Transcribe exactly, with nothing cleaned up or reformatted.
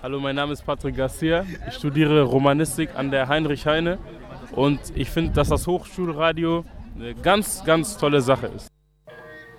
Hallo, mein Name ist Patrick Garcia. Ich studiere Romanistik an der Heinrich Heine und ich finde, dass das Hochschulradio eine ganz, ganz tolle Sache ist.